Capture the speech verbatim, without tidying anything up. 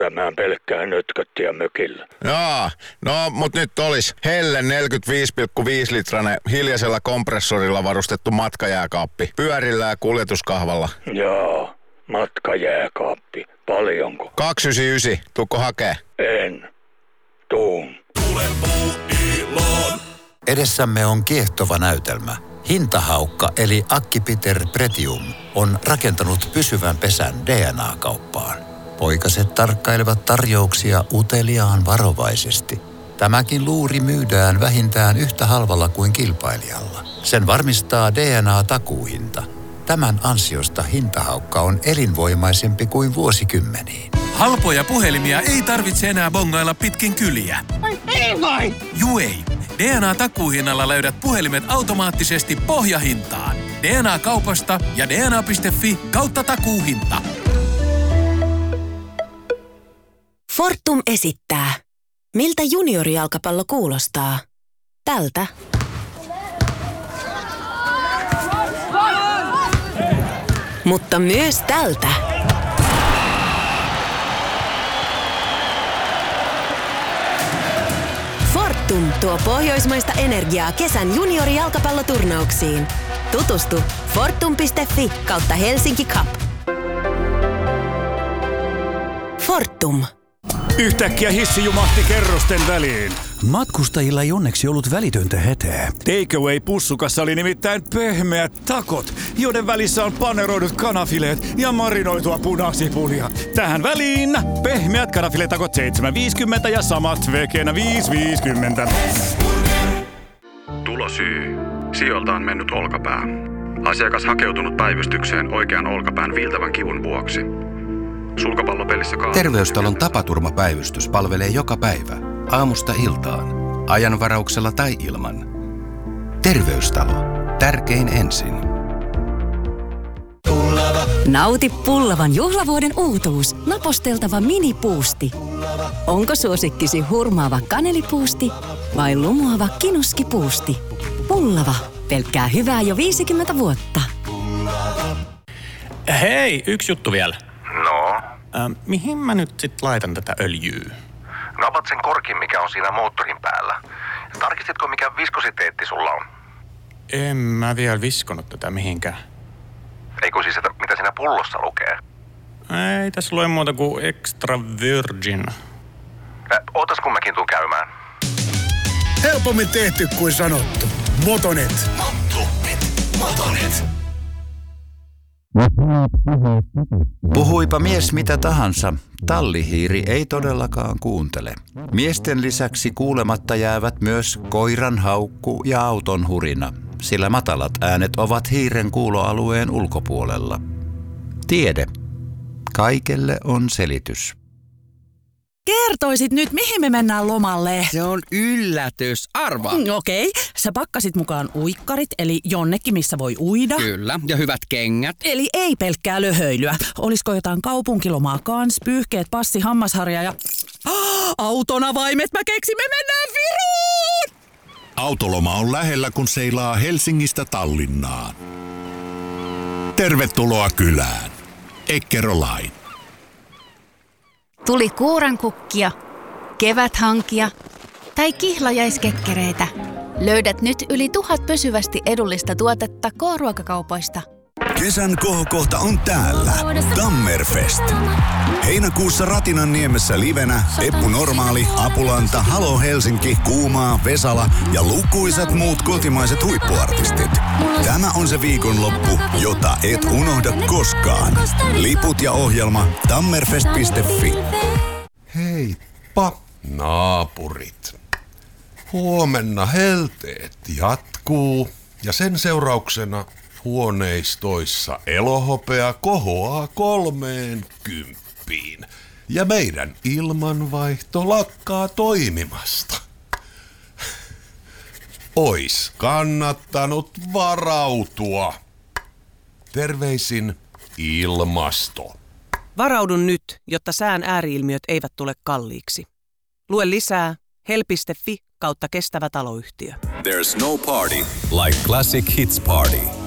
Mä pelkkään nötköttiä mökillä. Joo, no mut nyt olis Helle neljäkymmentäviisi pilkku viisi litrainen hiljaisella kompressorilla varustettu matkajääkaappi. Pyörillä ja kuljetuskahvalla. Joo, matkajääkaappi. Paljonko? kaksisataayhdeksänkymmentäyhdeksän. Tuukko hakee? En. Tuun. Tule Puuiloon. Edessämme on kiehtova näytelmä. Hintahaukka eli Acquipiter Pretium on rakentanut pysyvän pesän D N A-kauppaan. Poikaset tarkkailevat tarjouksia uteliaan varovaisesti. Tämäkin luuri myydään vähintään yhtä halvalla kuin kilpailijalla. Sen varmistaa D N A-takuuhinta. Tämän ansiosta hintahaukka on elinvoimaisempi kuin vuosikymmeniin. Halpoja puhelimia ei tarvitse enää bongailla pitkin kyliä. Ai ei vai? Juu ei. D N A-takuuhinnalla löydät puhelimet automaattisesti pohjahintaan. D N A-kaupasta ja D N A piste F I kautta takuuhinta. Fortum esittää. Miltä juniorijalkapallo kuulostaa? Tältä. Mutta myös tältä. Fortum tuo pohjoismaista energiaa kesän juniorijalkapalloturnauksiin. Tutustu fortum piste F I kautta Helsinki Cup. Fortum. Yhtäkkiä hissi jumahti kerrosten väliin. Matkustajilla ei onneksi ollut välitöntä hätää. Takeaway-pussukassa oli nimittäin pehmeät takot, joiden välissä on paneroidut kanafileet ja marinoitua punasipulia. Tähän väliin pehmeät kanafiletakot seitsemän viisikymmentä ja samat vegenä viisi viisikymmentä. Tulosyy. Sijoilta on mennyt olkapää. Asiakas hakeutunut päivystykseen oikean olkapään viiltävän kivun vuoksi. Sulkapallopelissä ka- Terveystalon tapaturmapäivystys palvelee joka päivä, aamusta iltaan, ajanvarauksella tai ilman. Terveystalo. Tärkein ensin. Nauti Pullavan juhlavuoden uutuus. Naposteltava minipuusti. Onko suosikkisi hurmaava kanelipuusti vai lumoava kinuskipuusti? Pullava. Pelkkää hyvää jo viisikymmentä vuotta. Hei, yksi juttu vielä. No? Äh, mihin mä nyt sit laitan tätä öljyä? Napat sen korkin, mikä on siinä moottorin päällä. Tarkistitko, mikä viskositeetti sulla on? En mä vielä viskonut tätä mihinkään. Eikö siis, että mitä siinä pullossa lukee? Ei tässä lue muuta kuin extra virgin. Äh, ootas kun mäkin tuun käymään. Helpommin tehty kuin sanottu. Motonet. Motonet. Motonet. Puhuipa mies mitä tahansa, tallihiiri ei todellakaan kuuntele. Miesten lisäksi kuulematta jäävät myös koiran haukku ja auton hurina, sillä matalat äänet ovat hiiren kuuloalueen ulkopuolella. Tiede. Kaikelle on selitys. Kertoisit nyt, mihin me mennään lomalle? Se on yllätys. Arvaa. Mm, Okei. Okay. Sä pakkasit mukaan uikkarit, eli jonnekin, missä voi uida. Kyllä. Ja hyvät kengät. Eli ei pelkkää löhöilyä. Olisiko jotain kaupunkilomaa kans, pyyhkeet, passi, hammasharja ja... Oh, autonavaimet, mä keksin, me mennään Viroon! Autoloma on lähellä, kun seilaa Helsingistä Tallinnaan. Tervetuloa kylään. Eckerö Line. Tuli kuurankukkia, keväthankia tai kihlajaiskekkereitä. Löydät nyt yli tuhat pysyvästi edullista tuotetta K-ruokakaupoista. Kesän kohokohta on täällä. Tammerfest. Heinäkuussa Ratinanniemessä livenä Eppu Normaali, Apulanta, Halo Helsinki, Kuumaa, Vesala ja lukuisat muut kotimaiset huippuartistit. Tämä on se viikonloppu, jota et unohda koskaan. Liput ja ohjelma tammerfest piste fi. Heippa, naapurit. Huomenna helteet jatkuu ja sen seurauksena huoneistoissa elohopea kohoaa kolmeen kymppiin ja meidän ilmanvaihto lakkaa toimimasta. Ois kannattanut varautua. Terveisin ilmasto. Varaudun nyt, jotta sään ääriilmiöt eivät tule kalliiksi. Lue lisää hel piste fi kautta kestävä taloyhtiö. There's no party like Classic Hits Party.